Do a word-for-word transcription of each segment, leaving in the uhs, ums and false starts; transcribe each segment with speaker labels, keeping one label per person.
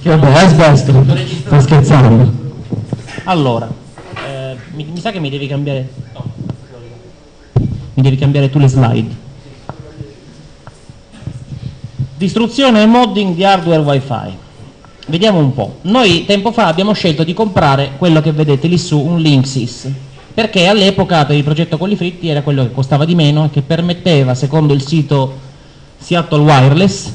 Speaker 1: Vabbè, aspetta, sto scherzando. Allora, eh, mi, mi sa che mi devi cambiare. No, mi devi cambiare tu le slide. Distruzione e modding di hardware wifi. Vediamo un po'. Noi tempo fa abbiamo scelto di comprare quello che vedete lì su, un Linksys, perché all'epoca per il progetto Colli Fritti era quello che costava di meno e che permetteva, secondo il sito Seattle Wireless,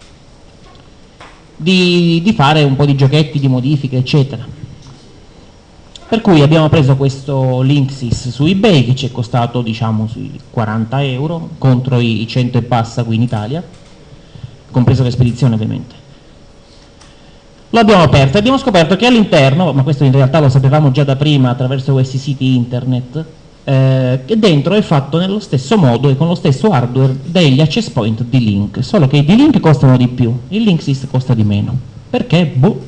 Speaker 1: di, di fare un po' di giochetti, di modifiche, eccetera. Per cui abbiamo preso questo Linksys su eBay, che ci è costato, diciamo, sui quaranta euro contro i cento e passa qui in Italia, compreso la spedizione ovviamente. Lo abbiamo aperto e abbiamo scoperto che all'interno, ma questo in realtà lo sapevamo già da prima attraverso questi siti internet, eh, che dentro è fatto nello stesso modo e con lo stesso hardware degli access point di Link, solo che i D-Link costano di più, il Linksys costa di meno. Perché? Boh.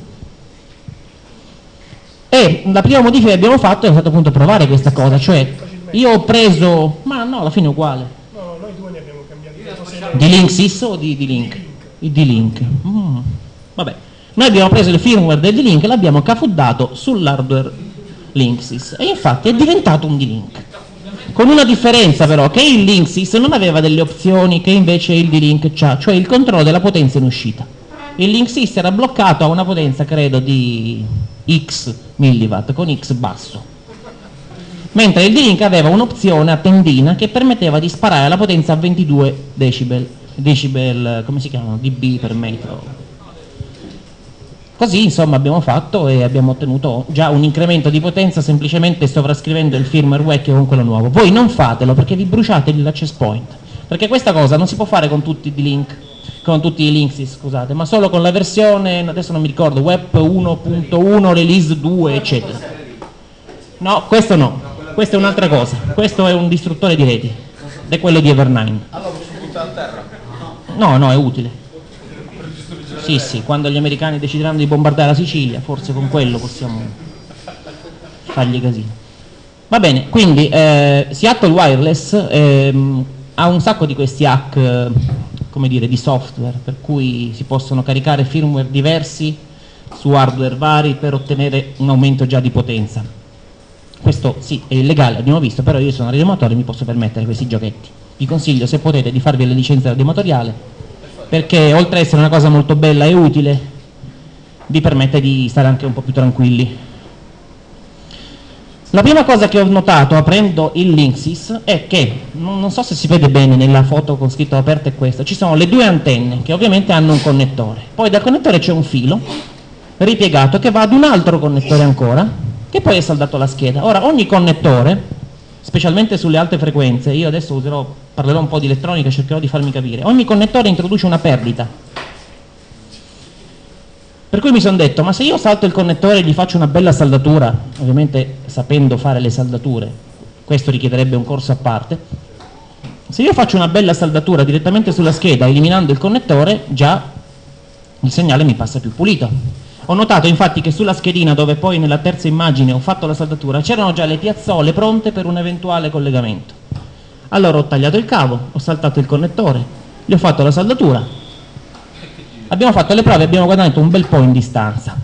Speaker 1: E la prima modifica che abbiamo fatto è stato appunto provare questa cosa, cioè io ho preso, ma no, alla fine è uguale.
Speaker 2: No, noi due ne abbiamo cambiati.
Speaker 1: Di Linksys o di D-Link? Il D-Link. Mm. Vabbè. Noi abbiamo preso il firmware del D-Link e l'abbiamo cafuddato sull'hardware Linksys e infatti è diventato un D-Link, con una differenza però, che il Linksys non aveva delle opzioni che invece il D-Link ha, cioè il controllo della potenza in uscita. Il Linksys era bloccato a una potenza credo di X milliwatt, con X basso, mentre il D-Link aveva un'opzione a tendina che permetteva di sparare alla potenza a ventidue decibel, decibel come si chiamano? dB per metro. Così insomma abbiamo fatto e abbiamo ottenuto già un incremento di potenza semplicemente sovrascrivendo il firmware vecchio con quello nuovo. Voi non fatelo perché vi bruciate l'access point, perché questa cosa non si può fare con tutti i D-Link, con tutti i Linksys, scusate, ma solo con la versione, adesso non mi ricordo, Web uno punto uno, Release due, eccetera. No, questo no, questa è un'altra cosa, questo è un distruttore di reti, ed è quello di Evernine.
Speaker 3: Allora lo si butta a terra?
Speaker 1: No, no, è utile. Sì, sì, quando gli americani decideranno di bombardare la Sicilia, forse con quello possiamo fargli casino. Va bene, quindi eh, Seattle Wireless ehm, ha un sacco di questi hack, eh, come dire, di software, per cui si possono caricare firmware diversi su hardware vari per ottenere un aumento già di potenza. Questo sì, è illegale, abbiamo visto, però io sono radioamatore e mi posso permettere questi giochetti. Vi consiglio, se potete, di farvi la licenza radioamatoriale, perché oltre ad essere una cosa molto bella e utile, vi permette di stare anche un po' più tranquilli. La prima cosa che ho notato aprendo il Linksys è che, non so se si vede bene nella foto con scritto aperto è questa, ci sono le due antenne che ovviamente hanno un connettore, poi dal connettore c'è un filo ripiegato che va ad un altro connettore ancora, che poi è saldato alla scheda. Ora ogni connettore, specialmente sulle alte frequenze, io adesso userò, parlerò un po' di elettronica e cercherò di farmi capire, ogni connettore introduce una perdita, per cui mi sono detto, ma se io salto il connettore e gli faccio una bella saldatura, ovviamente sapendo fare le saldature, questo richiederebbe un corso a parte, se io faccio una bella saldatura direttamente sulla scheda eliminando il connettore, già il segnale mi passa più pulito. Ho notato infatti che sulla schedina, dove poi nella terza immagine ho fatto la saldatura, c'erano già le piazzole pronte per un eventuale collegamento. Allora ho tagliato il cavo, ho saltato il connettore, gli ho fatto la saldatura, abbiamo fatto le prove e abbiamo guadagnato un bel po' in distanza.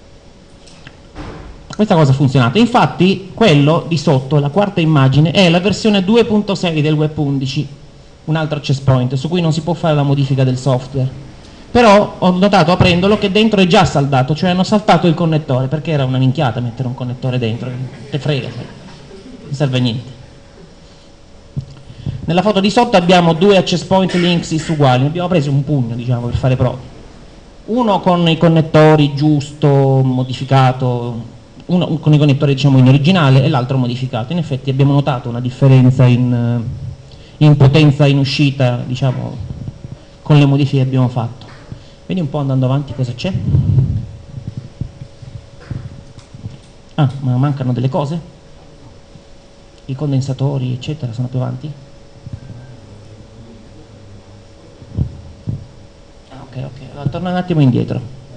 Speaker 1: Questa cosa ha funzionato. Infatti quello di sotto, la quarta immagine, è la versione due punto sei del Web undici, un altro access point su cui non si può fare la modifica del software. Però ho notato aprendolo che dentro è già saldato, cioè hanno saltato il connettore, perché era una minchiata mettere un connettore dentro, te frega, non serve a niente. Nella foto di sotto abbiamo due access point Linksys uguali, ne abbiamo preso un pugno, diciamo, per fare prove. Uno con i connettori giusto, modificato, uno con i connettori diciamo in originale e l'altro modificato. In effetti abbiamo notato una differenza in, in potenza in uscita, diciamo, con le modifiche che abbiamo fatto. Vedi un po' andando avanti cosa c'è? Ah, ma mancano delle cose? I condensatori eccetera sono più avanti? Ah, ok, ok, allora torna un attimo indietro.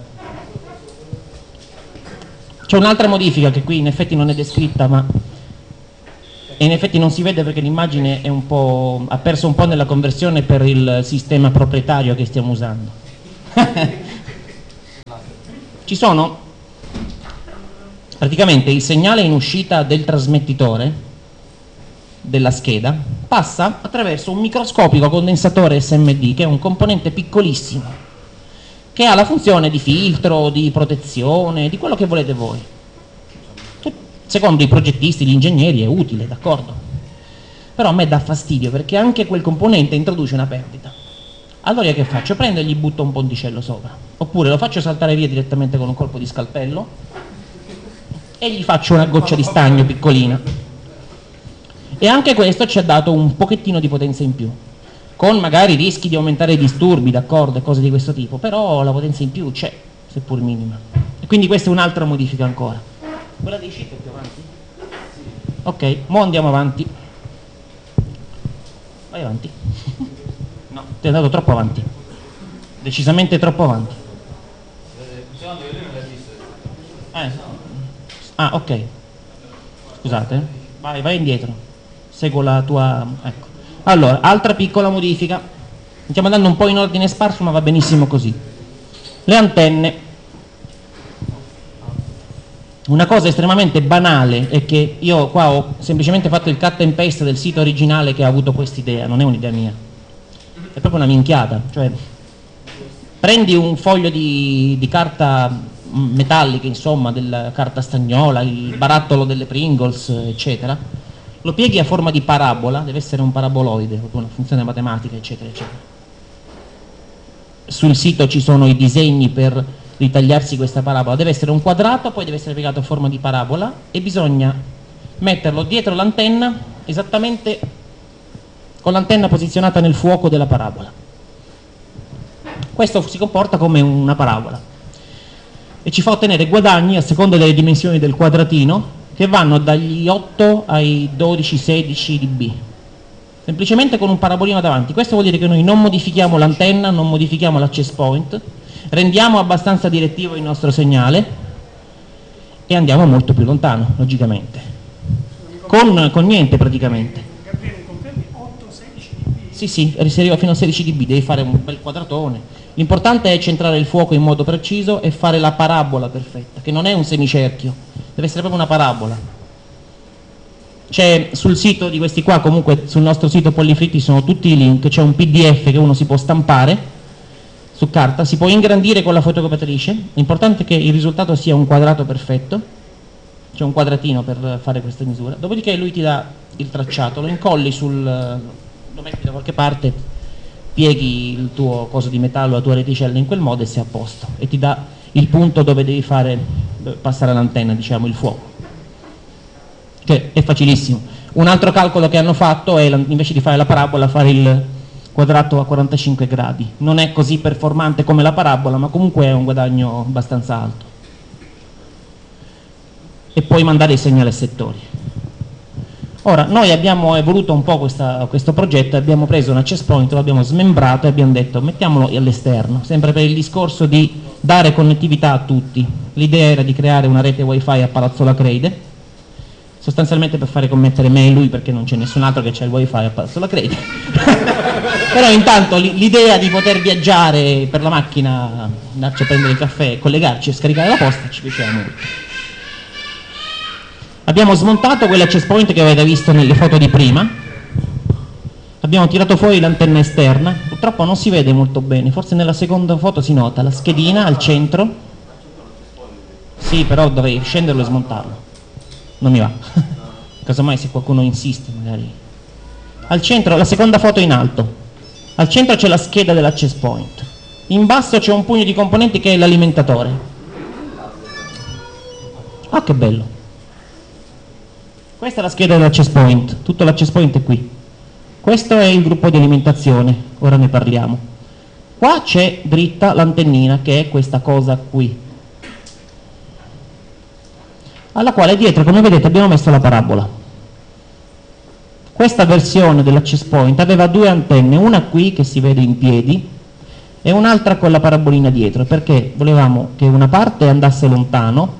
Speaker 1: C'è un'altra modifica che qui in effetti non è descritta, ma e in effetti non si vede perché l'immagine è un po', ha perso un po' nella conversione per il sistema proprietario che stiamo usando. ci sono praticamente il segnale in uscita del trasmettitore della scheda passa attraverso un microscopico condensatore S M D, che è un componente piccolissimo che ha la funzione di filtro, di protezione, di quello che volete voi. Secondo i progettisti, gli ingegneri è utile, d'accordo, però a me dà fastidio perché anche quel componente introduce una perdita. Allora io che faccio? Prendo e gli butto un ponticello sopra, oppure lo faccio saltare via direttamente con un colpo di scalpello e gli faccio una goccia di stagno piccolina. E anche questo ci ha dato un pochettino di potenza in più, con magari rischi di aumentare i disturbi, d'accordo, e cose di questo tipo, però la potenza in più c'è, seppur minima. E quindi questa è un'altra modifica ancora. Quella dei chip è più avanti? Ok, mo andiamo avanti. Vai avanti. No, ti è andato troppo avanti. Decisamente troppo avanti. Eh. Ah, ok. Scusate. Vai, vai indietro. Seguo la tua... Ecco. Allora, altra piccola modifica. Stiamo andando un po' in ordine sparso, ma va benissimo così. Le antenne. Una cosa estremamente banale è che io qua ho semplicemente fatto il cut and paste del sito originale che ha avuto quest'idea, non è un'idea mia, è proprio una minchiata. Cioè, prendi un foglio di, di carta metallica, insomma, della carta stagnola, il barattolo delle Pringles, eccetera, lo pieghi a forma di parabola, deve essere un paraboloide, una funzione matematica, eccetera, eccetera. Sul sito ci sono i disegni per ritagliarsi questa parabola, deve essere un quadrato, poi deve essere piegato a forma di parabola e bisogna metterlo dietro l'antenna, esattamente con l'antenna posizionata nel fuoco della parabola. Questo si comporta come una parabola e ci fa ottenere guadagni a seconda delle dimensioni del quadratino, che vanno dagli otto ai dodici sedici dB, semplicemente con un parabolino davanti. Questo vuol dire che noi non modifichiamo l'antenna, non modifichiamo l'access point, rendiamo abbastanza direttivo il nostro segnale e andiamo molto più lontano, logicamente, con, con niente praticamente.
Speaker 2: Gabriele, confermi otto sedici dB?
Speaker 1: Sì, sì, si arriva fino a sedici dB, devi fare un bel quadratone. L'importante è centrare il fuoco in modo preciso e fare la parabola perfetta, che non è un semicerchio, deve essere proprio una parabola. C'è sul sito di questi qua, comunque sul nostro sito Pollifritti sono tutti i link, c'è un P D F che uno si può stampare su carta, si può ingrandire con la fotocopiatrice, l'importante è che il risultato sia un quadrato perfetto, c'è un quadratino per fare questa misura, dopodiché lui ti dà il tracciato, lo incolli sul, lo metti da qualche parte, pieghi il tuo coso di metallo, la tua reticella in quel modo e sei a posto, e ti dà il punto dove devi fare passare l'antenna, diciamo, il fuoco, che è facilissimo. Un altro calcolo che hanno fatto è, invece di fare la parabola, fare il quadrato a quarantacinque gradi. Non è così performante come la parabola, ma comunque è un guadagno abbastanza alto. E puoi mandare i segnali a settori. Ora, noi abbiamo evoluto un po' questa, questo progetto, abbiamo preso un access point, lo abbiamo smembrato e abbiamo detto mettiamolo all'esterno, sempre per il discorso di dare connettività a tutti. L'idea era di creare una rete wifi a Palazzo Lacreide, sostanzialmente per fare commettere me e lui, perché non c'è nessun altro che c'è il wifi a Palazzo Lacreide. Però intanto l'idea di poter viaggiare per la macchina, andarci a prendere il caffè, collegarci e scaricare la posta ci piaceva molto. Abbiamo smontato quell'access point che avete visto nelle foto di prima, abbiamo tirato fuori l'antenna esterna, purtroppo non si vede molto bene, forse nella seconda foto si nota la schedina al centro. Sì, però dovrei scenderlo e smontarlo, non mi va. Casomai se qualcuno insiste magari. Al centro, la seconda foto in alto, al centro c'è la scheda dell'access point, in basso c'è un pugno di componenti che è l'alimentatore. Ah, che bello! Questa è la scheda dell'access point, tutto l'access point è qui. Questo è il gruppo di alimentazione, ora ne parliamo. Qua c'è dritta l'antennina, che è questa cosa qui, alla quale dietro, come vedete, abbiamo messo la parabola. Questa versione dell'access point aveva due antenne, una qui che si vede in piedi e un'altra con la parabolina dietro, perché volevamo che una parte andasse lontano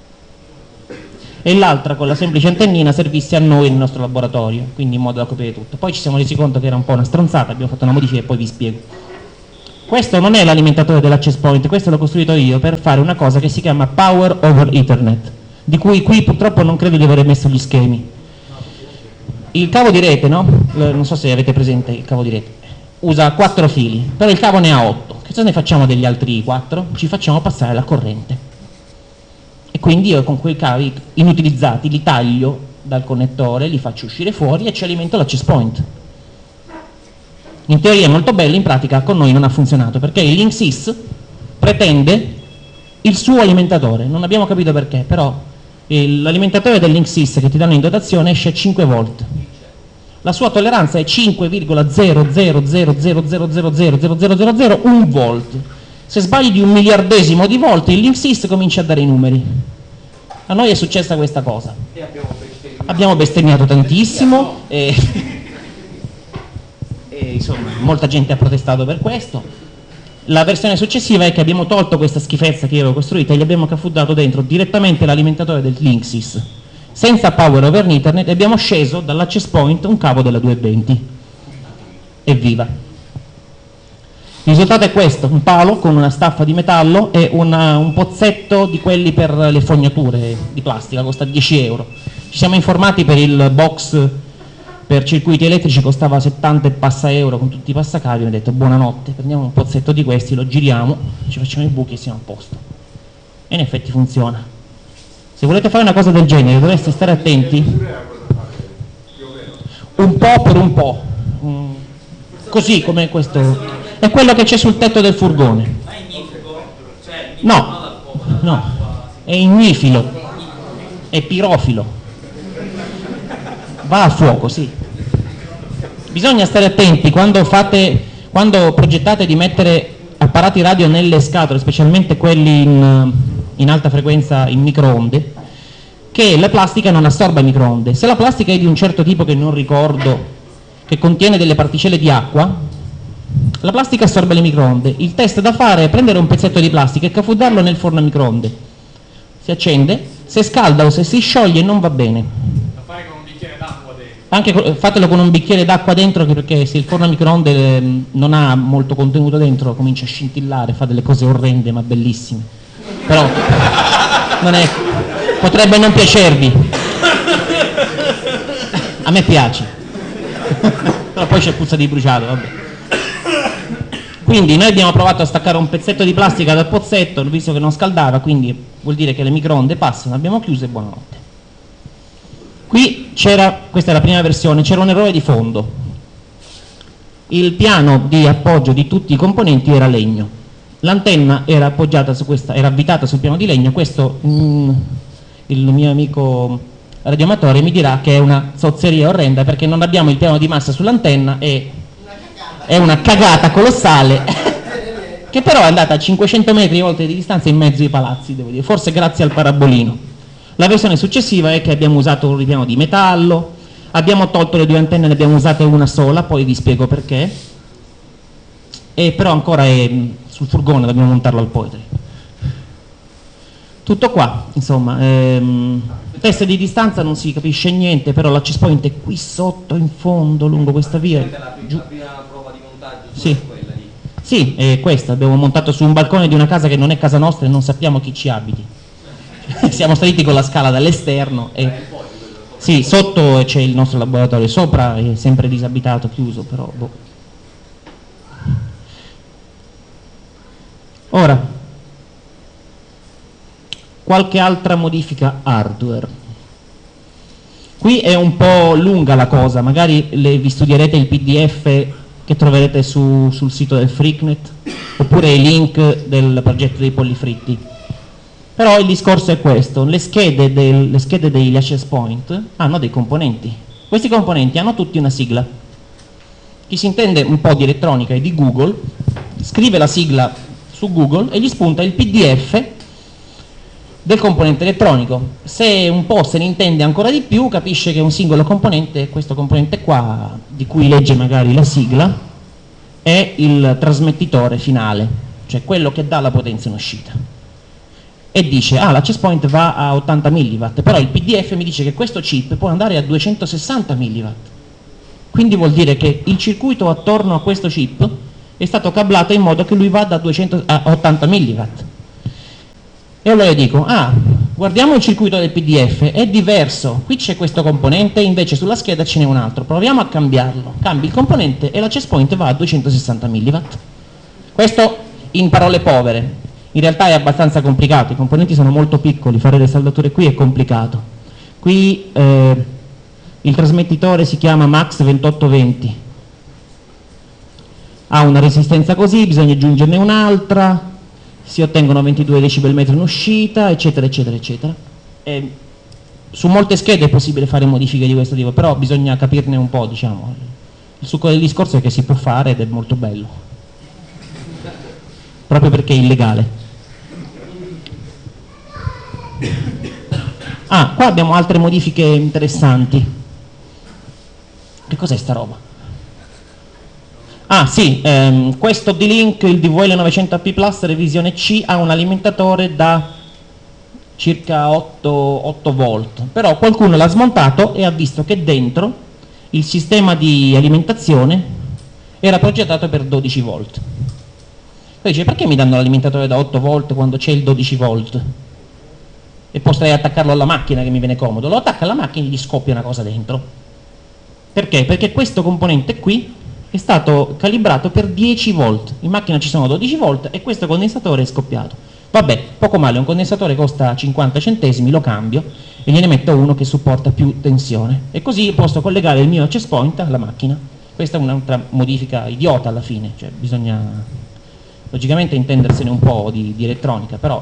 Speaker 1: e l'altra con la semplice antennina servisse a noi nel nostro laboratorio, quindi in modo da coprire tutto. Poi ci siamo resi conto che era un po' una stronzata, abbiamo fatto una modifica e poi vi spiego. Questo non è l'alimentatore dell'access point, questo l'ho costruito io per fare una cosa che si chiama Power over Ethernet, di cui qui purtroppo non credo di aver messo gli schemi. Il cavo di rete, no? Non so se avete presente il cavo di rete, usa quattro fili, però il cavo ne ha otto. Che cosa ne facciamo degli altri quattro? Ci facciamo passare la corrente. E quindi io con quei cavi inutilizzati li taglio dal connettore, li faccio uscire fuori e ci alimento l'access point. In teoria è molto bello, in pratica con noi non ha funzionato, perché il Linksys pretende il suo alimentatore, non abbiamo capito perché, però l'alimentatore del Linksys che ti danno in dotazione esce a cinque volt. La sua tolleranza è cinque virgola zero zero zero zero zero zero zero zero zero zero zero uno volt. Se sbagli di un miliardesimo di volt il Linksys comincia a dare i numeri. A noi è successa questa cosa. Abbiamo bestemmiato tantissimo e... e insomma molta gente ha protestato per questo. La versione successiva è che abbiamo tolto questa schifezza che io avevo costruita e gli abbiamo cafuddato dentro direttamente l'alimentatore del Linksys senza power over Ethernet e abbiamo sceso dall'access point un cavo della duecentoventi. Evviva! Il risultato è questo, un palo con una staffa di metallo e una, un pozzetto di quelli per le fognature di plastica, costa dieci euro. Ci siamo informati per il box per circuiti elettrici, costava settanta e passa euro con tutti i passacavi, abbiamo detto buonanotte, prendiamo un pozzetto di questi, lo giriamo, ci facciamo i buchi e siamo a posto. E in effetti funziona. Se volete fare una cosa del genere dovreste stare attenti un po' per un po', mm, così come questo, è quello che c'è sul tetto del furgone. No, no, è ignifilo, è pirofilo, va a fuoco, sì. Bisogna stare attenti quando fate, quando progettate di mettere apparati radio nelle scatole, specialmente quelli in, in alta frequenza in microonde, che la plastica non assorba i microonde. Se la plastica è di un certo tipo che non ricordo, che contiene delle particelle di acqua, la plastica assorbe le microonde. Il test da fare è prendere un pezzetto di plastica e cafuddarlo nel forno a microonde. Si accende, se scalda o se si scioglie non va bene.
Speaker 2: Da fare con un bicchiere d'acqua dentro.
Speaker 1: Anche fatelo con un bicchiere d'acqua dentro, perché se il forno a microonde eh, non ha molto contenuto dentro comincia a scintillare, fa delle cose orrende ma bellissime. Però non è, potrebbe non piacervi. A me piace. Però poi c'è puzza di bruciato, vabbè. Quindi noi abbiamo provato a staccare un pezzetto di plastica dal pozzetto, visto che non scaldava, quindi vuol dire che le microonde passano, abbiamo chiuso e buonanotte. Qui c'era, questa è la prima versione, c'era un errore di fondo. Il piano di appoggio di tutti i componenti era legno. L'antenna era appoggiata su questa, era avvitata sul piano di legno, questo mm, il mio amico radioamatore mi dirà che è una zozzeria orrenda perché non abbiamo il piano di massa sull'antenna e è una cagata colossale che però è andata a cinquecento metri oltre di distanza in mezzo ai palazzi, devo dire, forse grazie al parabolino. La versione successiva è che abbiamo usato un ripiano di metallo, abbiamo tolto le due antenne, ne abbiamo usate una sola, poi vi spiego perché, e però ancora è sul furgone, dobbiamo montarlo al Poetry. Tutto qua, insomma, ehm, test di distanza non si capisce niente, però l'access point è qui sotto in fondo lungo questa via. Giù. Sì, sì, è questa, abbiamo montato su un balcone di una casa che non è casa nostra e non sappiamo chi ci abiti. Siamo saliti con la scala dall'esterno e sì, sotto c'è il nostro laboratorio, sopra è sempre disabitato, chiuso, però boh. Ora, qualche altra modifica hardware. Qui è un po' lunga la cosa, magari le, vi studierete il P D F che troverete su, sul sito del Freaknet oppure i link del progetto dei Pollifritti. Però il discorso è questo, le schede, del, le schede degli access point hanno dei componenti. Questi componenti hanno tutti una sigla. Chi si intende un po' di elettronica e di Google scrive la sigla su Google e gli spunta il P D F del componente elettronico. Se un po' se ne intende ancora di più, capisce che un singolo componente, questo componente qua, di cui legge magari la sigla, è il trasmettitore finale, cioè quello che dà la potenza in uscita. E dice, ah, l'access point va a ottanta milliwatt, però il P D F mi dice che questo chip può andare a duecentosessanta milliwatt. Quindi vuol dire che il circuito attorno a questo chip è stato cablato in modo che lui va da duecento a ottanta milliwatt. E allora dico, ah, guardiamo il circuito del P D F, è diverso, qui c'è questo componente, invece sulla scheda ce n'è un altro, proviamo a cambiarlo, cambi il componente e l'access point va a duecentosessanta milliwatt. Questo in parole povere, in realtà è abbastanza complicato, i componenti sono molto piccoli, fare le saldature qui è complicato. Qui eh, il trasmettitore si chiama Max ventotto venti, ha una resistenza così, bisogna aggiungerne un'altra, si ottengono ventidue decibel metro in uscita, eccetera, eccetera, eccetera. E su molte schede è possibile fare modifiche di questo tipo, però bisogna capirne un po', diciamo. Il succo del discorso è che si può fare ed è molto bello, proprio perché è illegale. Ah, qua abbiamo altre modifiche interessanti. Che cos'è sta roba? Ah sì, ehm, questo D-Link, il D V L novecento A P Plus revisione C, ha un alimentatore da circa otto volt, però qualcuno l'ha smontato e ha visto che dentro il sistema di alimentazione era progettato per dodici volt. Poi dice, perché mi danno l'alimentatore da otto volt quando c'è il dodici volt? E potrei attaccarlo alla macchina, che mi viene comodo. Lo attacca alla macchina e gli scoppia una cosa dentro. Perché? Perché questo componente qui è stato calibrato per dieci volt, in macchina ci sono dodici volt e questo condensatore è scoppiato. Vabbè, poco male, un condensatore costa cinquanta centesimi, lo cambio e gliene metto uno che supporta più tensione e così posso collegare il mio access point alla macchina. Questa è un'altra modifica idiota alla fine, cioè bisogna logicamente intendersene un po' di, di elettronica, però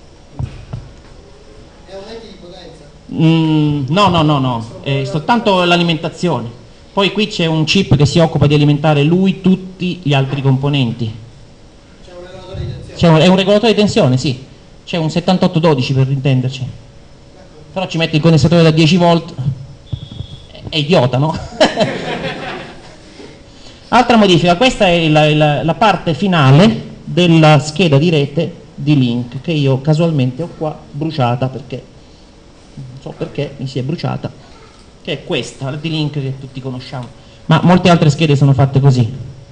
Speaker 3: è aumenti di potenza?
Speaker 1: mm, no, no, no, no, è soltanto l'alimentazione. Poi qui c'è un chip che si occupa di alimentare lui tutti gli altri componenti.
Speaker 3: C'è un regolatore di tensione?
Speaker 1: C'è un, è un regolatore di tensione, sì. C'è un settantotto dodici per intenderci. Però ci mette il condensatore da dieci volt. È, è idiota, no? Altra modifica, questa è la, la, la parte finale della scheda di rete di Link, che io casualmente ho qua bruciata perché non so perché mi si è bruciata. Che è questa, la D-Link che tutti conosciamo, ma molte altre schede sono fatte così.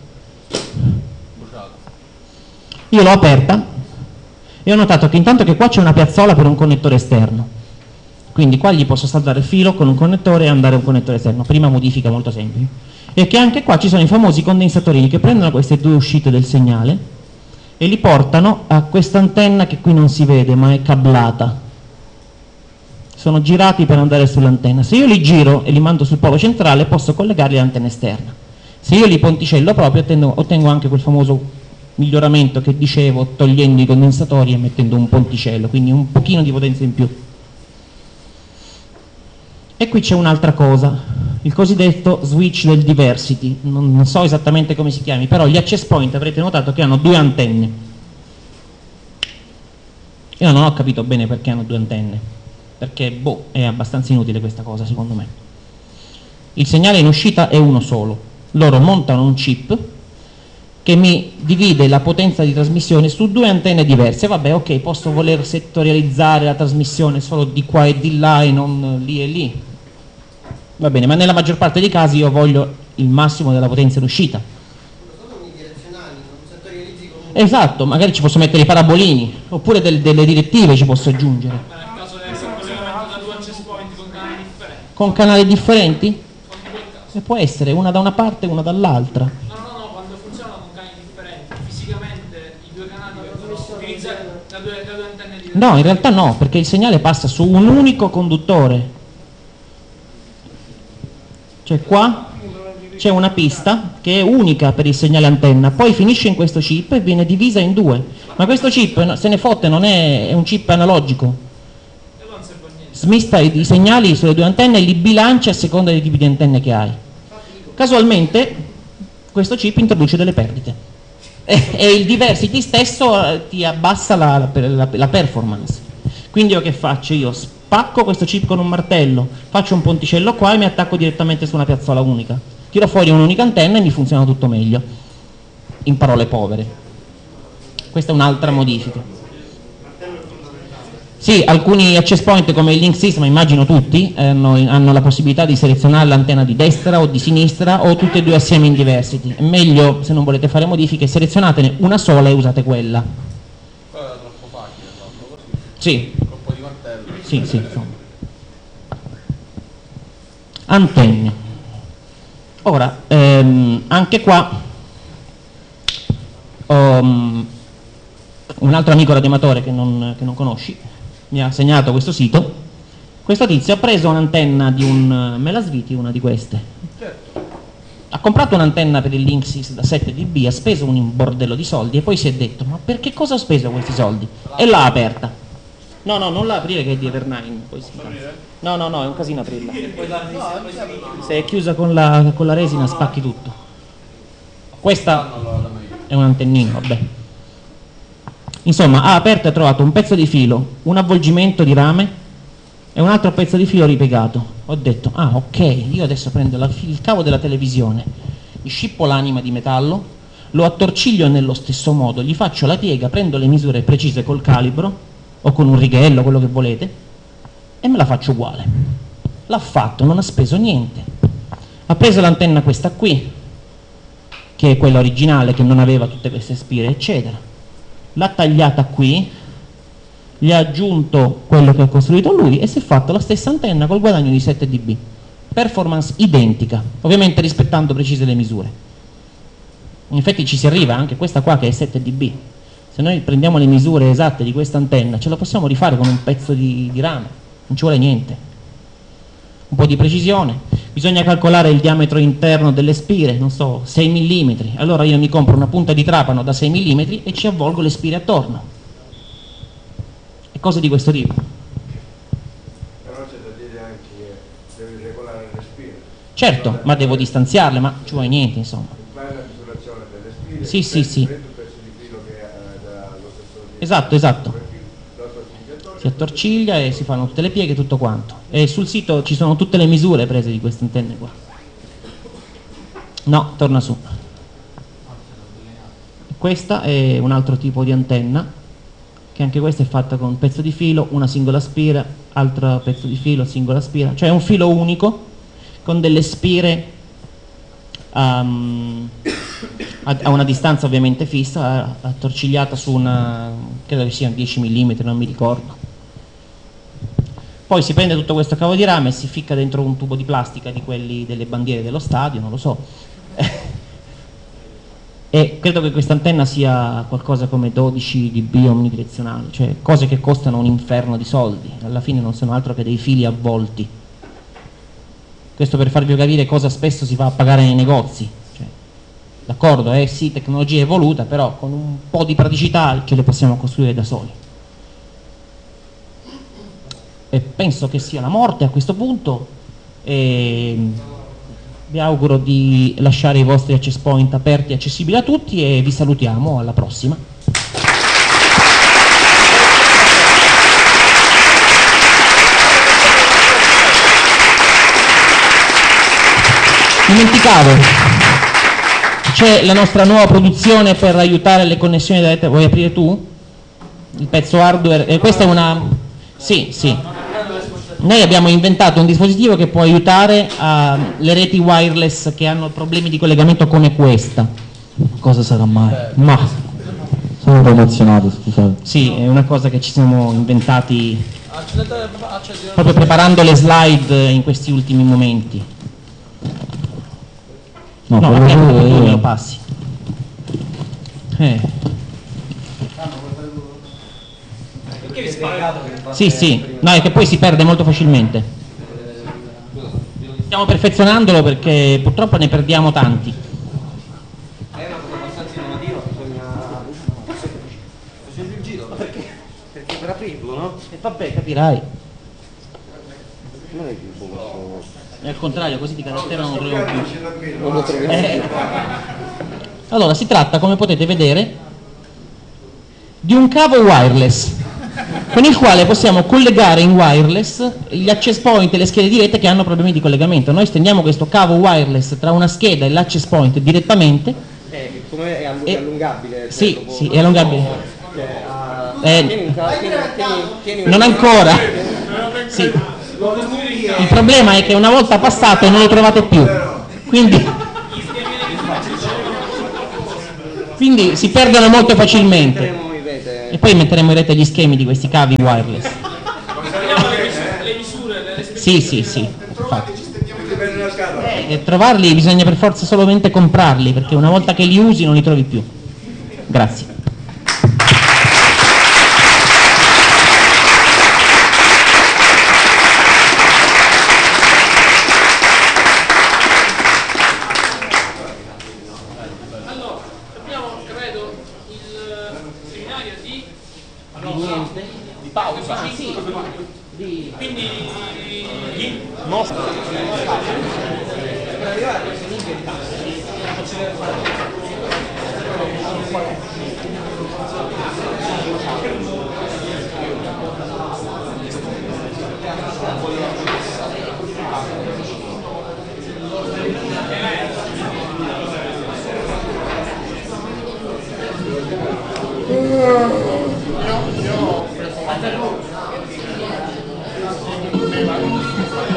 Speaker 1: Io l'ho aperta e ho notato che intanto che qua c'è una piazzola per un connettore esterno, quindi qua gli posso saltare il filo con un connettore e andare a un connettore esterno, prima modifica molto semplice, e che anche qua ci sono i famosi condensatorini che prendono queste due uscite del segnale e li portano a questa antenna che qui non si vede ma è cablata. Sono girati per andare sull'antenna. Se io li giro e li mando sul polo centrale posso collegarli all'antenna esterna. Se io li ponticello proprio ottengo, ottengo anche quel famoso miglioramento che dicevo, togliendo i condensatori e mettendo un ponticello, quindi un pochino di potenza in più. E qui c'è un'altra cosa, il cosiddetto switch del diversity, non, non so esattamente come si chiami, però gli access point avrete notato che hanno due antenne. Io non ho capito bene perché hanno due antenne, perché boh, è abbastanza inutile questa cosa secondo me. Il segnale in uscita è uno solo, loro montano un chip che mi divide la potenza di trasmissione su due antenne diverse. Vabbè, ok, posso voler settorializzare la trasmissione solo di qua e di là e non lì e lì, va bene, ma nella maggior parte dei casi io voglio il massimo della potenza in uscita.
Speaker 3: Sono unidirezionali, non settorializzi comunque.
Speaker 1: Esatto, magari ci posso mettere i parabolini oppure del, delle direttive ci posso aggiungere
Speaker 2: Nel caso deve essere un collegamento da due access point con canali differenti.
Speaker 1: con canali differenti.
Speaker 2: Con quel caso.
Speaker 1: E può essere una da una parte e una dall'altra.
Speaker 2: No, no, no, quando funzionano con canali differenti, fisicamente i due canali vengono utilizzati da due, da due antenne diverse.
Speaker 1: No, in realtà no, perché il segnale passa su un unico conduttore. Cioè qua c'è una pista che è unica per il segnale antenna, poi finisce in questo chip e viene divisa in due. Ma questo chip, se ne fotte, non è, è un chip analogico.
Speaker 2: E non serve a niente.
Speaker 1: Smista i, i segnali sulle due antenne e li bilancia a seconda dei tipi di antenne che hai. Casualmente questo chip introduce delle perdite e, e il diversity stesso eh, ti abbassa la, la, la, la performance. Quindi io che faccio? Io spacco questo chip con un martello, faccio un ponticello qua e mi attacco direttamente su una piazzola unica, tiro fuori un'unica antenna e mi funziona tutto meglio, in parole povere. Questa è un'altra modifica. Sì, alcuni access point come il Linksys, ma immagino tutti, hanno, hanno la possibilità di selezionare l'antenna di destra o di sinistra o tutte e due assieme in diversity. È meglio, se non volete fare modifiche, selezionatene una sola e usate quella.
Speaker 4: Però era troppo facile, fatto così.
Speaker 1: Sì.
Speaker 4: Con un po' di martello.
Speaker 1: Sì, sì, insomma. Antenne. Ora, ehm, anche qua ho um, un altro amico radioamatore che non, che non conosci, mi ha segnato questo sito. Questo tizio ha preso un'antenna di un Melasviti, una di queste.
Speaker 4: Certo.
Speaker 1: Ha comprato un'antenna per il Linksys da sette dB, ha speso un bordello di soldi e poi si è detto: ma per che cosa ho speso questi soldi? E l'ha aperta. No, no, non la aprire che è di Evernine. Poi si no, no, no, è un casino aprirla. Se è chiusa con la, con la resina spacchi tutto. Questa è un'antennina, vabbè. Insomma, ha aperto e ha trovato un pezzo di filo, un avvolgimento di rame e un altro pezzo di filo ripiegato. Ho detto: ah, ok, io adesso prendo la, il cavo della televisione, gli scippo l'anima di metallo, lo attorciglio nello stesso modo, gli faccio la piega, prendo le misure precise col calibro o con un righello, quello che volete, e me la faccio uguale. L'ha fatto, non ha speso niente. Ha preso l'antenna questa qui, che è quella originale, che non aveva tutte queste spire, eccetera. L'ha tagliata qui, gli ha aggiunto quello che ha costruito lui e si è fatto la stessa antenna col guadagno di sette dB. Performance identica, ovviamente rispettando precise le misure. In effetti ci si arriva, anche questa qua che è sette dB. Se noi prendiamo le misure esatte di questa antenna, ce la possiamo rifare con un pezzo di, di rame, non ci vuole niente. Un po' di precisione, bisogna calcolare il diametro interno delle spire, non so, sei millimetri, allora io mi compro una punta di trapano da sei millimetri e ci avvolgo le spire attorno. E cose di questo tipo.
Speaker 5: Però c'è da dire anche che devi regolare le spire.
Speaker 1: Certo, ma devo distanziarle, ma ci vuole niente, insomma.
Speaker 5: Fai la misurazione delle spire.
Speaker 1: Sì, sì, sì.
Speaker 5: Prendi un pezzo di filo che è dallo stesso di
Speaker 1: Esatto, esatto. Si attorciglia e si fanno tutte le pieghe e tutto quanto. E sul sito ci sono tutte le misure prese di queste antenne qua. No, torna su. Questa è un altro tipo di antenna, che anche questa è fatta con un pezzo di filo, una singola spira, altro pezzo di filo, singola spira, cioè un filo unico con delle spire um, a, a una distanza ovviamente fissa, attorcigliata su una, credo che siano dieci millimetri, non mi ricordo. Poi si prende tutto questo cavo di rame e si ficca dentro un tubo di plastica di quelli delle bandiere dello stadio, non lo so. E credo che questa antenna sia qualcosa come dodici dB omnidirezionale, cioè cose che costano un inferno di soldi, alla fine non sono altro che dei fili avvolti. Questo per farvi capire cosa spesso si va a pagare nei negozi. Cioè, d'accordo, eh sì, tecnologia evoluta, però con un po' di praticità ce le possiamo costruire da soli. E penso che sia la morte a questo punto, e vi auguro di lasciare i vostri access point aperti e accessibili a tutti e vi salutiamo, alla prossima. Dimenticavo, c'è la nostra nuova produzione per aiutare le connessioni da rete. Vuoi aprire tu? Il pezzo hardware, e questa è una... sì, sì. Noi abbiamo inventato un dispositivo che può aiutare uh, le reti wireless che hanno problemi di collegamento come questa.
Speaker 6: Cosa sarà mai?
Speaker 1: Ma
Speaker 6: sono un po' emozionato, scusate.
Speaker 1: sì, è una cosa che ci siamo inventati proprio preparando le slide in questi ultimi momenti.
Speaker 6: No,
Speaker 1: No,
Speaker 6: quello
Speaker 1: apriamo,
Speaker 6: che
Speaker 1: tu me
Speaker 6: io-
Speaker 1: lo passi. Eh.
Speaker 2: Perché vi sparato?
Speaker 1: Sì, sì, no, è che poi si perde molto facilmente. Stiamo perfezionandolo perché purtroppo ne perdiamo tanti.
Speaker 3: È una cosa abbastanza innovativa, bisogna... Facendo il giro, ma perché? Perché per aprirlo, no?
Speaker 1: E vabbè, capirai.
Speaker 3: Non è più buono.
Speaker 1: È al contrario, così ti caratterano non troviamo più.
Speaker 3: Non lo troviamo.
Speaker 1: Eh. Allora, si tratta, come potete vedere, di un cavo wireless con il quale possiamo collegare in wireless gli access point e le schede di rete che hanno problemi di collegamento. Noi stendiamo questo cavo wireless tra una scheda e l'access point direttamente.
Speaker 3: Eh, come è, allu-
Speaker 1: E-
Speaker 3: è allungabile? Cioè,
Speaker 1: sì,
Speaker 3: dopo-
Speaker 1: sì, è allungabile.
Speaker 3: Cioè, ha
Speaker 1: Eh, non ancora. Sì. Il problema è che una volta passato non lo trovate più. Quindi, quindi si perdono molto facilmente. E poi metteremo in rete gli schemi di questi cavi wireless.
Speaker 2: Le misure, le
Speaker 1: Sì, sì, sì. Infatti. E trovarli bisogna per forza solamente comprarli, perché una volta che li usi non li trovi più. Grazie.
Speaker 2: Allora, abbiamo, credo, il seminario di...
Speaker 1: Niente. Di pausa. Ah, sì. Di...
Speaker 2: Quindi...
Speaker 5: Io ho preso